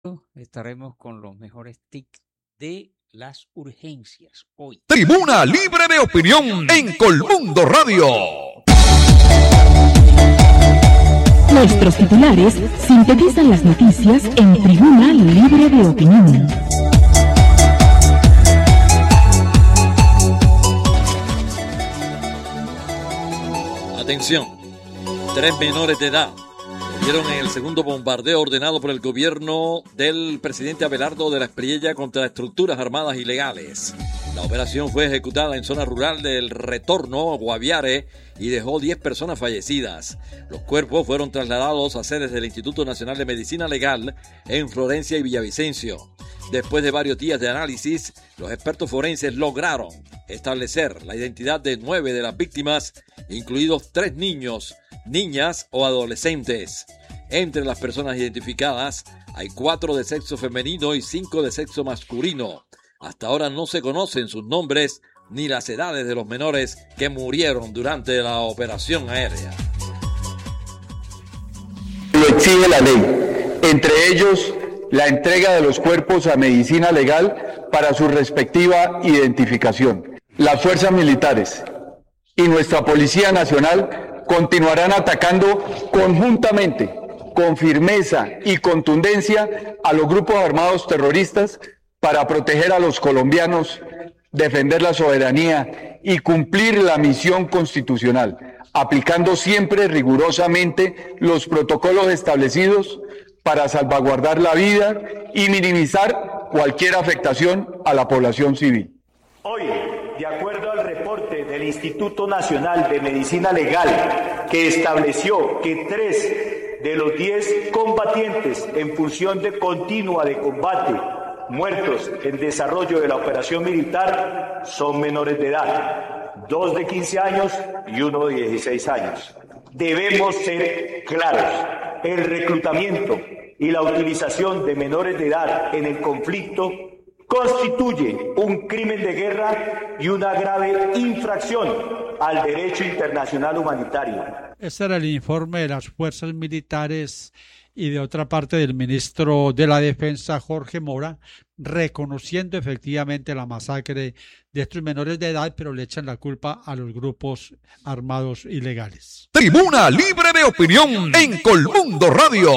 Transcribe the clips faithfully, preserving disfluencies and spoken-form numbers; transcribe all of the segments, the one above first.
Estaremos con los mejores tips de las urgencias hoy. Tribuna Libre de Opinión en Colmundo Radio. Nuestros titulares sintetizan las noticias en Tribuna Libre de Opinión. Atención, tres menores de edad murieron en el segundo bombardeo ordenado por el gobierno del presidente Abelardo de la Espriella contra estructuras armadas ilegales. La operación fue ejecutada en zona rural del Retorno, Guaviare, y dejó diez personas fallecidas. Los cuerpos fueron trasladados a sedes del Instituto Nacional de Medicina Legal en Florencia y Villavicencio. Después de varios días de análisis, los expertos forenses lograron establecer la identidad de nueve de las víctimas, incluidos tres niños, niñas o adolescentes. Entre las personas identificadas hay cuatro de sexo femenino y cinco de sexo masculino. Hasta ahora no se conocen sus nombres ni las edades de los menores que murieron durante la operación aérea. Lo exige la ley, entre ellos la entrega de los cuerpos a medicina legal para su respectiva identificación. Las fuerzas militares y nuestra Policía Nacional continuarán atacando conjuntamente, con firmeza y contundencia a los grupos armados terroristas para proteger a los colombianos, defender la soberanía y cumplir la misión constitucional, aplicando siempre rigurosamente los protocolos establecidos para salvaguardar la vida y minimizar cualquier afectación a la población civil. Hoy, de acuerdo al reporte del Instituto Nacional de Medicina Legal, que estableció que tres de los diez combatientes en función de continua de combate muertos en desarrollo de la operación militar son menores de edad, dos de quince años y uno de dieciséis años. Debemos ser claros. El reclutamiento y la utilización de menores de edad en el conflicto constituye un crimen de guerra y una grave infracción al derecho internacional humanitario. Ese era el informe de las fuerzas militares y de otra parte del ministro de la Defensa, Jorge Mora, reconociendo efectivamente la masacre de estos menores de edad, pero le echan la culpa a los grupos armados ilegales. Tribuna Libre de Opinión en Colmundo Radio.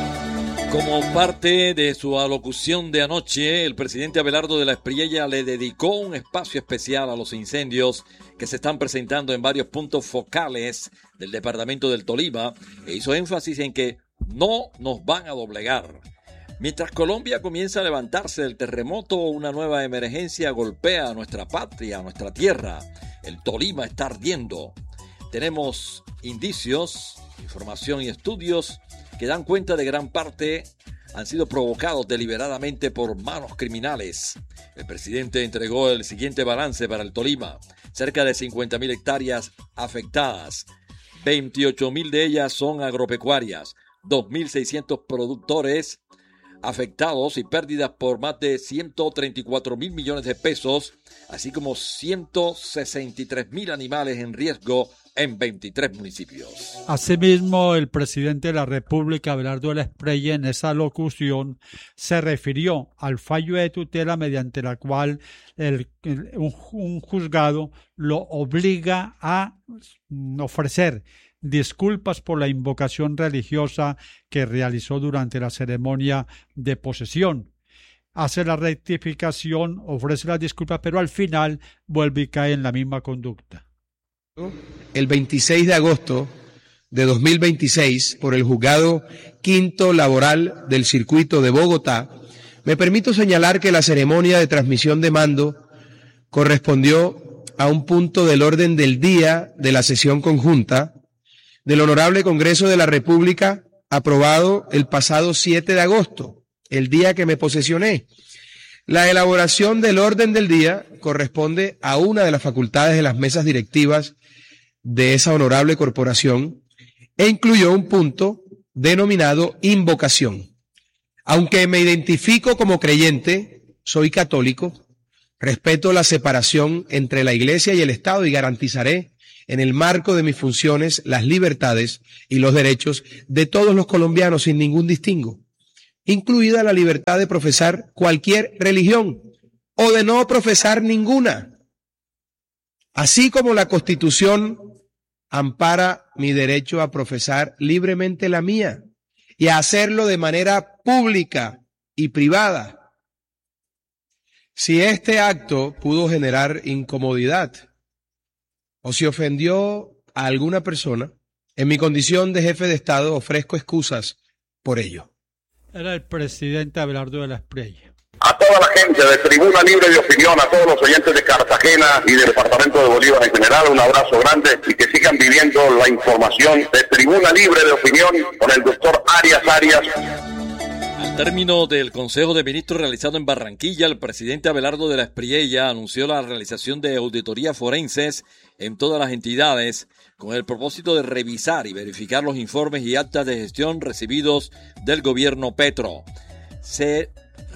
Como parte de su alocución de anoche, el presidente Abelardo de la Espriella le dedicó un espacio especial a los incendios que se están presentando en varios puntos focales del departamento del Tolima e hizo énfasis en que no nos van a doblegar. Mientras Colombia comienza a levantarse del terremoto, una nueva emergencia golpea a nuestra patria, a nuestra tierra. El Tolima está ardiendo. Tenemos indicios, información y estudios que dan cuenta de gran parte han sido provocados deliberadamente por manos criminales. El presidente entregó el siguiente balance para el Tolima. Cerca de cincuenta mil hectáreas afectadas. veintiocho mil de ellas son agropecuarias. dos mil seiscientos productores afectados y pérdidas por más de ciento treinta y cuatro mil millones de pesos, así como ciento sesenta y tres mil animales en riesgo en veintitrés municipios. Asimismo, el presidente de la República, Abelardo de la Espriella, en esa locución se refirió al fallo de tutela mediante la cual el, el, un, un juzgado lo obliga a ofrecer disculpas por la invocación religiosa que realizó durante la ceremonia de posesión. Hace la rectificación, ofrece la disculpa, pero al final vuelve y cae en la misma conducta. El veintiséis de agosto de dos mil veintiséis, por el Juzgado Quinto Laboral del Circuito de Bogotá, me permito señalar que la ceremonia de transmisión de mando correspondió a un punto del orden del día de la sesión conjunta del Honorable Congreso de la República, aprobado el pasado siete de agosto, el día que me posesioné. La elaboración del orden del día corresponde a una de las facultades de las mesas directivas de esa honorable corporación e incluyó un punto denominado invocación. Aunque me identifico como creyente, soy católico, respeto la separación entre la Iglesia y el Estado y garantizaré en el marco de mis funciones las libertades y los derechos de todos los colombianos sin ningún distingo. incluida la libertad de profesar cualquier religión o de no profesar ninguna, así como la Constitución ampara mi derecho a profesar libremente la mía y a hacerlo de manera pública y privada. Si este acto pudo generar incomodidad o si ofendió a alguna persona, en mi condición de jefe de Estado ofrezco excusas por ello. Era el presidente Abelardo de la Espriella. A toda la gente de Tribuna Libre de Opinión, a todos los oyentes de Cartagena y del departamento de Bolívar en general, un abrazo grande y que sigan viviendo la información de Tribuna Libre de Opinión con el doctor Arias Arias. Al término del Consejo de Ministros realizado en Barranquilla, el presidente Abelardo de la Espriella anunció la realización de auditorías forenses en todas las entidades con el propósito de revisar y verificar los informes y actas de gestión recibidos del gobierno Petro. Se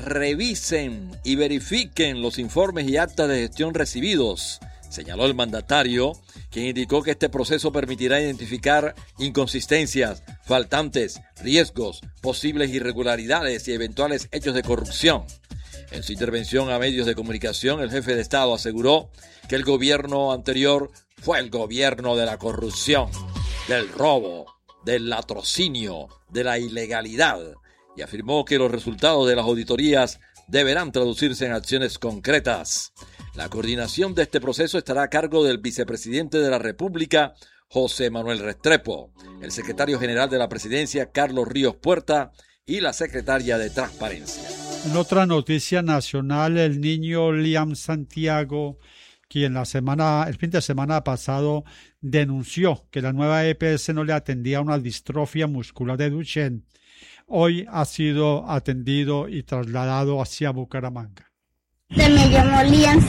revisen y verifiquen los informes y actas de gestión recibidos, señaló el mandatario, quien indicó que este proceso permitirá identificar inconsistencias, faltantes, riesgos, posibles irregularidades y eventuales hechos de corrupción. En su intervención a medios de comunicación, el jefe de Estado aseguró que el gobierno anterior fue el gobierno de la corrupción, del robo, del latrocinio, de la ilegalidad, y afirmó que los resultados de las auditorías deberán traducirse en acciones concretas. La coordinación de este proceso estará a cargo del vicepresidente de la República, José Manuel Restrepo, el secretario general de la Presidencia, Carlos Ríos Puerta, y la secretaria de Transparencia. En otra noticia nacional, el niño Liam Santiago, quien la semana, el fin de semana pasado denunció que la nueva E P S no le atendía a una distrofia muscular de Duchenne, hoy ha sido atendido y trasladado hacia Bucaramanga. Me llamo Liam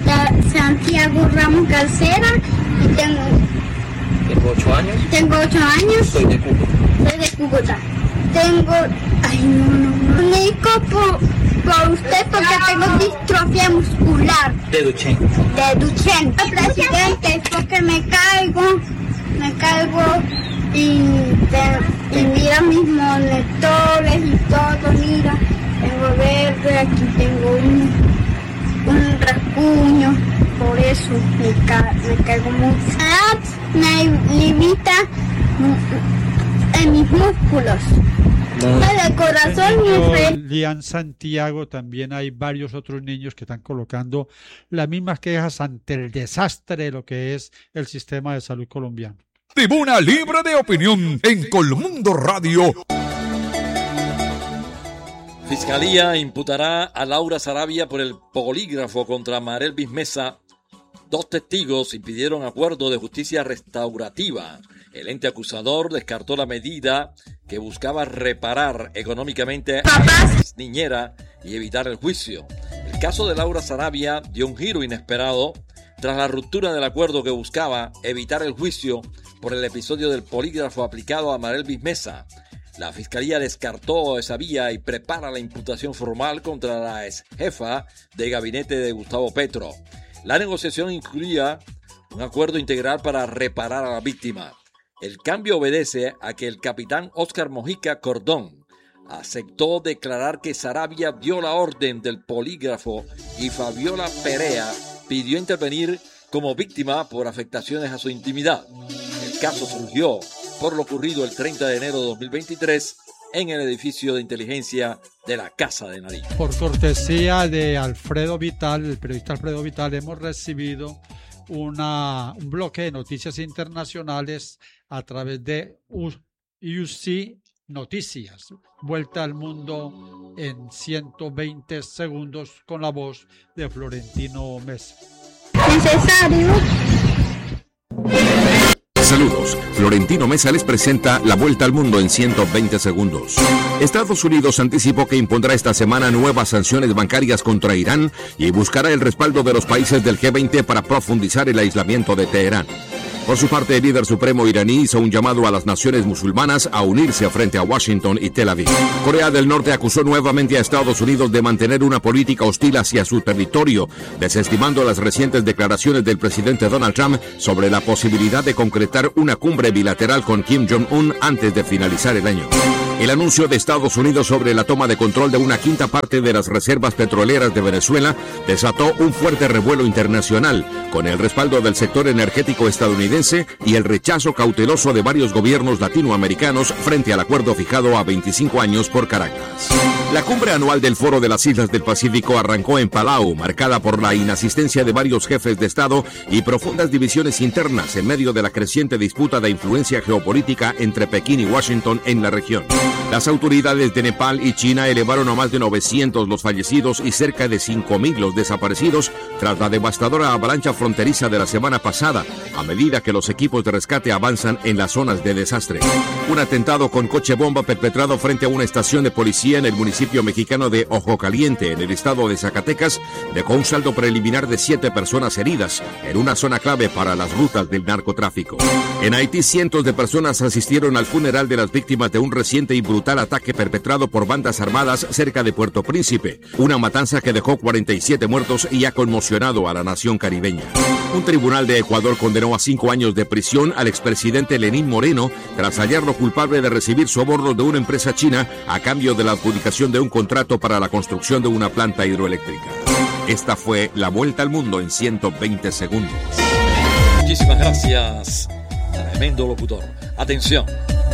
Santiago Ramos Calcera y tengo... ¿Tengo ocho años? Tengo ocho años. Soy de Cúcuta. Soy de Cúcuta. Tengo... Ay, no, no, no. Me dedico por, por usted porque tengo distrofia muscular. De Duchenne. De Duchenne. El presidente es porque me caigo, me caigo y, te, y mira mis monitores y todo, mira. Tengo verde, aquí tengo un, un rasguño, por eso me, ca, me caigo mucho. Me limita en mis músculos. El corazón y Liam Santiago, también hay varios otros niños que están colocando las mismas quejas ante el desastre de lo que es el sistema de salud colombiano. Tribuna Libre de Opinión en Colmundo Radio. Fiscalía imputará a Laura Sarabia por el polígrafo contra Marelvis Mesa. Dos testigos impidieron acuerdo de justicia restaurativa. El ente acusador descartó la medida que buscaba reparar económicamente a la niñera y evitar el juicio. El caso de Laura Sarabia dio un giro inesperado tras la ruptura del acuerdo que buscaba evitar el juicio por el episodio del polígrafo aplicado a Marelvis Mesa. La Fiscalía descartó esa vía y prepara la imputación formal contra la ex jefa de gabinete de Gustavo Petro. La negociación incluía un acuerdo integral para reparar a la víctima. El cambio obedece a que el capitán Óscar Mojica Cordón aceptó declarar que Sarabia dio la orden del polígrafo y Fabiola Perea pidió intervenir como víctima por afectaciones a su intimidad. El caso surgió por lo ocurrido el treinta de enero de dos mil veintitrés en el edificio de inteligencia de la Casa de Nariño. Por cortesía de Alfredo Vital, el periodista Alfredo Vital, hemos recibido una, un bloque de noticias internacionales a través de U C Noticias. Vuelta al mundo en ciento veinte segundos con la voz de Florentino Mesa. Necesario. Saludos, Florentino Mesa les presenta la vuelta al mundo en ciento veinte segundos. Estados Unidos anticipó que impondrá esta semana nuevas sanciones bancarias contra Irán y buscará el respaldo de los países del G veinte para profundizar el aislamiento de Teherán. Por su parte, el líder supremo iraní hizo un llamado a las naciones musulmanas a unirse frente a Washington y Tel Aviv. Corea del Norte acusó nuevamente a Estados Unidos de mantener una política hostil hacia su territorio, desestimando las recientes declaraciones del presidente Donald Trump sobre la posibilidad de concretar una cumbre bilateral con Kim Jong-un antes de finalizar el año. El anuncio de Estados Unidos sobre la toma de control de una quinta parte de las reservas petroleras de Venezuela desató un fuerte revuelo internacional, con el respaldo del sector energético estadounidense y el rechazo cauteloso de varios gobiernos latinoamericanos frente al acuerdo fijado a veinticinco años por Caracas. La cumbre anual del Foro de las Islas del Pacífico arrancó en Palau, marcada por la inasistencia de varios jefes de Estado y profundas divisiones internas en medio de la creciente disputa de influencia geopolítica entre Pekín y Washington en la región. Las autoridades de Nepal y China elevaron a más de novecientos los fallecidos y cerca de cinco mil los desaparecidos tras la devastadora avalancha fronteriza de la semana pasada, a medida que los equipos de rescate avanzan en las zonas de desastre. Un atentado con coche bomba perpetrado frente a una estación de policía en el municipio mexicano de Ojo Caliente, en el estado de Zacatecas, dejó un saldo preliminar de siete personas heridas en una zona clave para las rutas del narcotráfico. En Haití, cientos de personas asistieron al funeral de las víctimas de un reciente y brutal ataque perpetrado por bandas armadas cerca de Puerto Príncipe, una matanza que dejó cuarenta y siete muertos y ha conmocionado a la nación caribeña. Un tribunal de Ecuador condenó a cinco años de prisión al expresidente Lenín Moreno tras hallarlo culpable de recibir sobornos de una empresa china a cambio de la adjudicación de un contrato para la construcción de una planta hidroeléctrica. Esta fue la vuelta al mundo en ciento veinte segundos. Muchísimas gracias, tremendo locutor. Atención.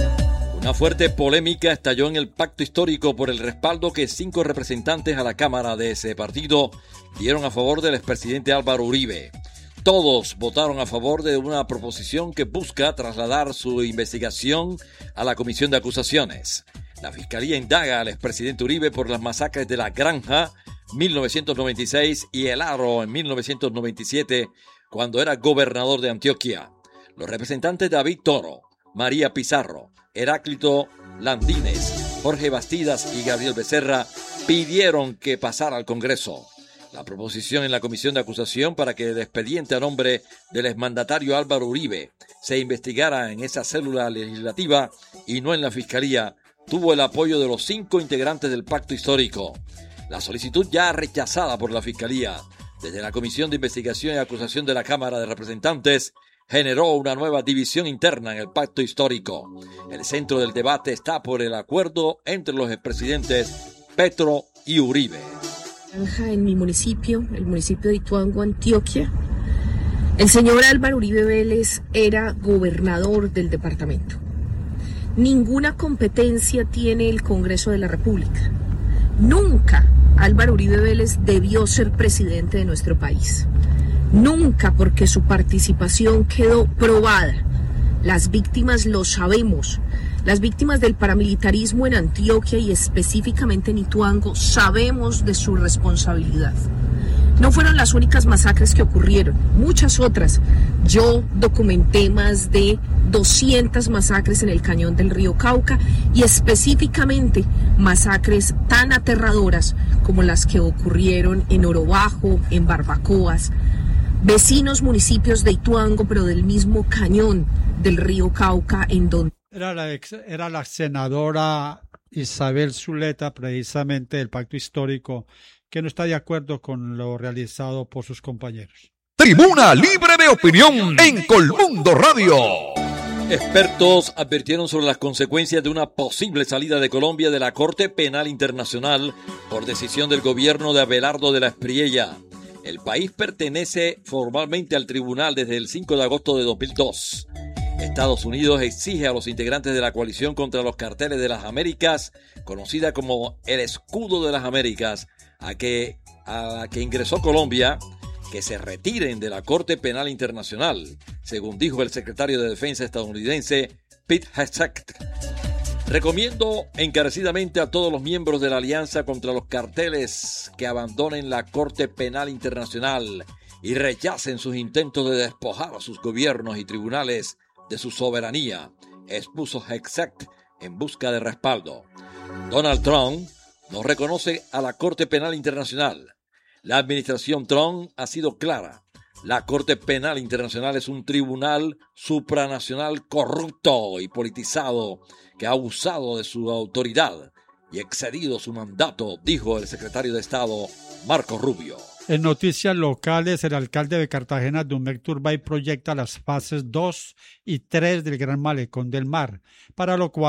Una fuerte polémica estalló en el pacto histórico por el respaldo que cinco representantes a la Cámara de ese partido dieron a favor del expresidente Álvaro Uribe. Todos votaron a favor de una proposición que busca trasladar su investigación a la Comisión de Acusaciones. La Fiscalía indaga al expresidente Uribe por las masacres de La Granja, mil novecientos noventa y seis, y El Aro en mil novecientos noventa y siete, cuando era gobernador de Antioquia. Los representantes David Toro, María Pizarro, Heráclito Landines, Jorge Bastidas y Gabriel Becerra pidieron que pasara al Congreso la proposición en la Comisión de Acusación para que el expediente a nombre del exmandatario Álvaro Uribe se investigara en esa célula legislativa y no en la Fiscalía. Tuvo el apoyo de los cinco integrantes del pacto histórico. La solicitud ya rechazada por la Fiscalía desde la Comisión de Investigación y Acusación de la Cámara de Representantes generó una nueva división interna en el pacto histórico. El centro del debate está por el acuerdo entre los expresidentes Petro y Uribe. En mi municipio, el municipio de Ituango, Antioquia, el señor Álvaro Uribe Vélez era gobernador del departamento. Ninguna competencia tiene el Congreso de la República. Nunca Álvaro Uribe Vélez debió ser presidente de nuestro país. Nunca, porque su participación quedó probada. Las víctimas lo sabemos. Las víctimas del paramilitarismo en Antioquia y específicamente en Ituango sabemos de su responsabilidad. No fueron las únicas masacres que ocurrieron, muchas otras. Yo documenté más de doscientas masacres en el cañón del río Cauca y específicamente masacres tan aterradoras como las que ocurrieron en Oro Bajo, en Barbacoas, vecinos municipios de Ituango, pero del mismo cañón del río Cauca, en donde... Era la, ex, era la senadora Isabel Zuleta, precisamente del Pacto Histórico, que no está de acuerdo con lo realizado por sus compañeros. Tribuna Libre de Opinión en Colmundo Radio. Expertos advirtieron sobre las consecuencias de una posible salida de Colombia de la Corte Penal Internacional por decisión del gobierno de Abelardo de la Espriella. El país pertenece formalmente al tribunal desde el cinco de agosto de dos mil dos. Estados Unidos exige a los integrantes de la coalición contra los carteles de las Américas, conocida como el Escudo de las Américas, a que, a la que ingresó Colombia, que se retiren de la Corte Penal Internacional, según dijo el secretario de Defensa estadounidense Pete Hegseth. Recomiendo encarecidamente a todos los miembros de la Alianza contra los Carteles que abandonen la Corte Penal Internacional y rechacen sus intentos de despojar a sus gobiernos y tribunales de su soberanía, expuso Hegseth en busca de respaldo. Donald Trump no reconoce a la Corte Penal Internacional. La administración Trump ha sido clara. La Corte Penal Internacional es un tribunal supranacional corrupto y politizado que ha abusado de su autoridad y excedido su mandato, dijo el secretario de Estado Marco Rubio. En noticias locales, el alcalde de Cartagena, Dumec Turbay, proyecta las fases dos y tres del Gran Malecón del Mar, para lo cual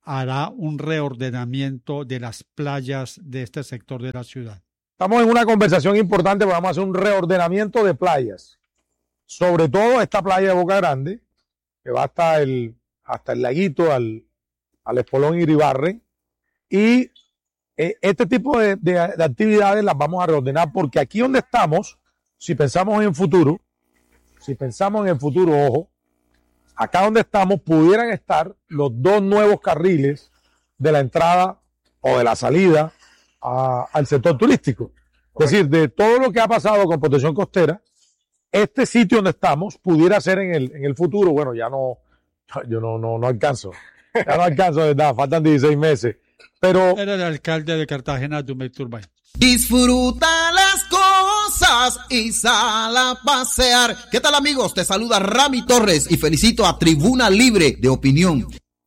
hará un reordenamiento de las playas de este sector de la ciudad. Estamos en una conversación importante, porque vamos a hacer un reordenamiento de playas. Sobre todo esta playa de Boca Grande, que va hasta el, hasta el laguito, al, al Espolón Iribarren. Y eh, este tipo de, de, de actividades las vamos a reordenar, porque aquí donde estamos, si pensamos en el futuro, si pensamos en el futuro, ojo, acá donde estamos pudieran estar los dos nuevos carriles de la entrada o de la salida a, al sector turístico. Es decir, de todo lo que ha pasado con protección costera, este sitio donde estamos pudiera ser en el, en el futuro. Bueno, ya no, yo no, no, no alcanzo, ya no alcanzo, de verdad, faltan dieciséis meses. Pero era el alcalde de Cartagena, Dumey Turbay. Disfruta las cosas y sal a pasear. ¿Qué tal, amigos? Te saluda Rami Torres y felicito a Tribuna Libre de Opinión.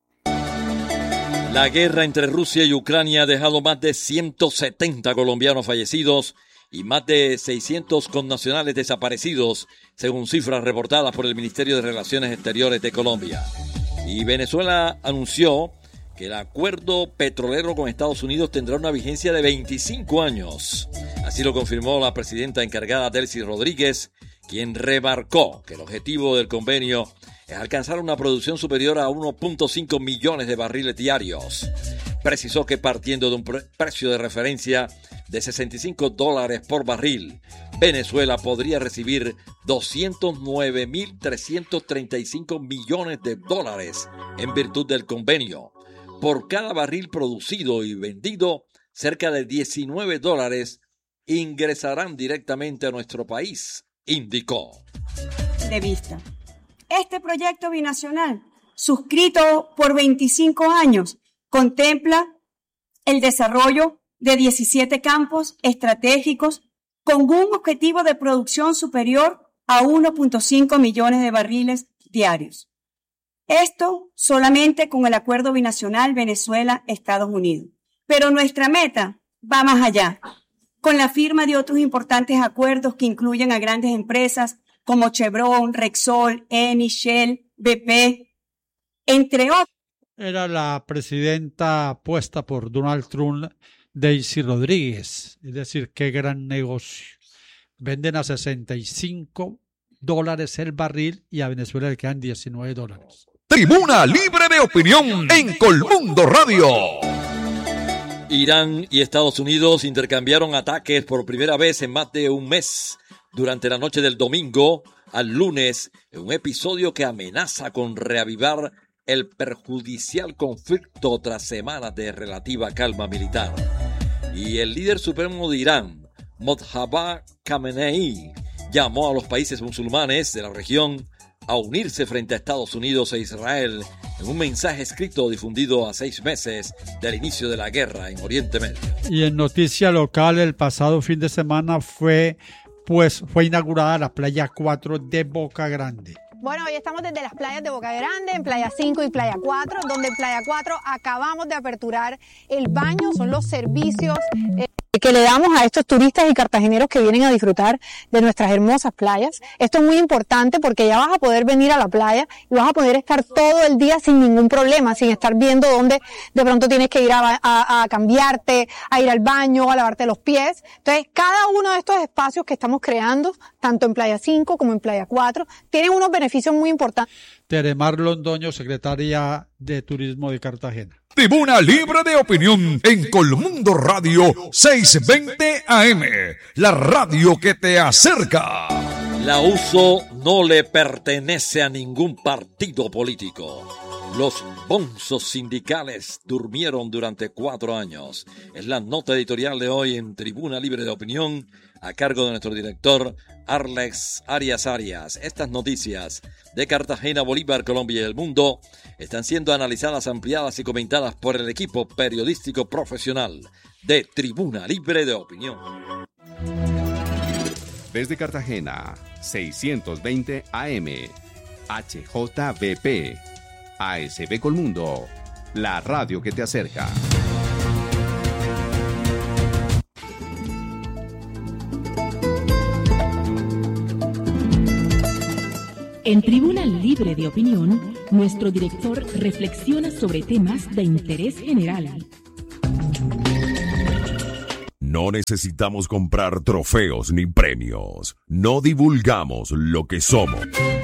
La guerra entre Rusia y Ucrania ha dejado más de ciento setenta colombianos fallecidos y más de seiscientos connacionales desaparecidos, según cifras reportadas por el Ministerio de Relaciones Exteriores de Colombia. Y Venezuela anunció que el acuerdo petrolero con Estados Unidos tendrá una vigencia de veinticinco años. Así lo confirmó la presidenta encargada Delcy Rodríguez, quien remarcó que el objetivo del convenio es alcanzar una producción superior a uno punto cinco millones de barriles diarios. Precisó que partiendo de un pre- precio de referencia de sesenta y cinco dólares por barril, Venezuela podría recibir doscientos nueve mil trescientos treinta y cinco millones de dólares en virtud del convenio. Por cada barril producido y vendido, cerca de diecinueve dólares ingresarán directamente a nuestro país, indicó. De vista. Este proyecto binacional, suscrito por veinticinco años, contempla el desarrollo de diecisiete campos estratégicos con un objetivo de producción superior a uno punto cinco millones de barriles diarios. Esto solamente con el acuerdo binacional Venezuela-Estados Unidos. Pero nuestra meta va más allá, con la firma de otros importantes acuerdos que incluyen a grandes empresas como Chevron, Rexol, Eni, Shell, B P, entre otros. Era la presidenta puesta por Donald Trump, Delcy Rodríguez. Es decir, qué gran negocio. Venden a sesenta y cinco dólares el barril y a Venezuela le quedan diecinueve dólares. Tribuna Libre de Opinión en Colmundo Radio. Irán y Estados Unidos intercambiaron ataques por primera vez en más de un mes durante la noche del domingo al lunes, en un episodio que amenaza con reavivar el perjudicial conflicto tras semanas de relativa calma militar. Y el líder supremo de Irán, Mojtaba Khamenei, llamó a los países musulmanes de la región a unirse frente a Estados Unidos e Israel en un mensaje escrito difundido a seis meses del inicio de la guerra en Oriente Medio. Y en noticia local, el pasado fin de semana fue, pues, fue inaugurada la playa cuatro de Boca Grande. Bueno, hoy estamos desde las playas de Boca Grande, en Playa cinco y Playa cuatro, donde en Playa cuatro acabamos de aperturar el baño, son los servicios eh, que le damos a estos turistas y cartageneros que vienen a disfrutar de nuestras hermosas playas. Esto es muy importante porque ya vas a poder venir a la playa y vas a poder estar todo el día sin ningún problema, sin estar viendo dónde de pronto tienes que ir a, a, a cambiarte, a ir al baño, a lavarte los pies. Entonces, cada uno de estos espacios que estamos creando, tanto en Playa cinco como en Playa cuatro, tienen unos beneficios muy importantes. Teremar Londoño, secretaria de Turismo de Cartagena. Tribuna Libre de Opinión en Colmundo Radio seiscientos veinte A M, la radio que te acerca. La U S O no le pertenece a ningún partido político. Los bonzos sindicales durmieron durante cuatro años. Es la nota editorial de hoy en Tribuna Libre de Opinión, a cargo de nuestro director Arlex Arias Arias. Estas noticias de Cartagena, Bolívar, Colombia y el mundo están siendo analizadas, ampliadas y comentadas por el equipo periodístico profesional de Tribuna Libre de Opinión. Desde Cartagena, seiscientos veinte A M, H J B P, A S B Colmundo, la radio que te acerca. En Tribuna Libre de Opinión, nuestro director reflexiona sobre temas de interés general. No necesitamos comprar trofeos ni premios. No divulgamos lo que somos.